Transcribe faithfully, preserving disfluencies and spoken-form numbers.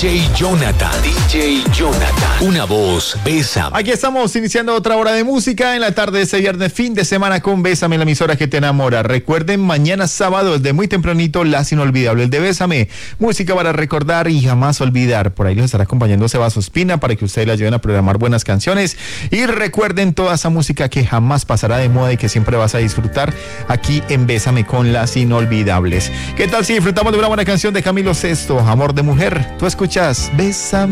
J Jonathan. D J Jonathan. Una voz, Bésame. Aquí estamos iniciando otra hora de música en la tarde de ese viernes, fin de semana con Bésame, la emisora que te enamora. Recuerden, mañana sábado, desde muy tempranito, las inolvidables de Bésame. Música para recordar y jamás olvidar. Por ahí los estará acompañando Sebas Ospina para que ustedes le ayuden a programar buenas canciones. Y recuerden toda esa música que jamás pasará de moda y que siempre vas a disfrutar aquí en Bésame con las inolvidables. ¿Qué tal si disfrutamos de una buena canción de Camilo Sesto, Amor de Mujer? Tú escuchas Bésame.